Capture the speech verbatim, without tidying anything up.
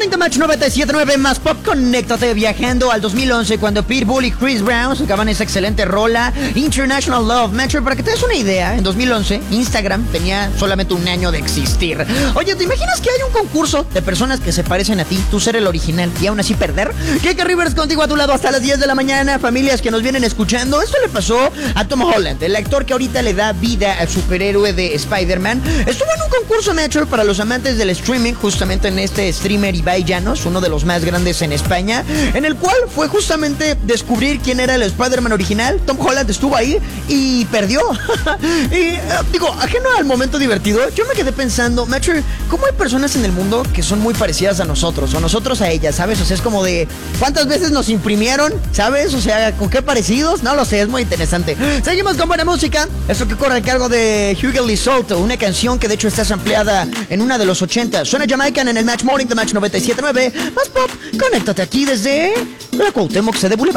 Morning, The Match noventa y siete punto nueve más pop. Conéctate viajando al dos mil once cuando Pitbull y Chris Brown sacaban esa excelente rola International Love. Metro, para que te des una idea, en dos mil once Instagram tenía solamente un año de existir. Oye, ¿te imaginas que hay un concurso de personas que se parecen a ti, tú ser el original y aún así perder? Keke Rivers contigo a tu lado hasta las diez de la mañana. Familias que nos vienen escuchando, esto le pasó a Tom Holland, el actor que ahorita le da vida al superhéroe de Spider-Man. Estuvo en un concurso, Metro, para los amantes del streaming, justamente en este streamer Ibai Llanos, uno de los más grandes en España, en el cual fue justamente descubrir quién era el Spider-Man original. Tom Holland estuvo ahí y perdió. Y uh, digo, ajeno al momento divertido, yo me quedé pensando, Metro, ¿cómo hay personas en el mundo que son muy parecidas a nosotros o nosotros a ellas, ¿sabes? O sea, es como de, ¿cuántas veces nos imprimieron? ¿Sabes? O sea, ¿con qué parecidos? No lo sé, es muy interesante. Seguimos con buena música. Esto que corre a cargo de Hugo Lee Soto, una canción que de hecho está sampleada en una de los ochenta. Suena Jamaican en el Match Morning, The Match noventa y siete punto nueve. Más pop, conéctate aquí desde la Cuauhtémoc C D Boulevard.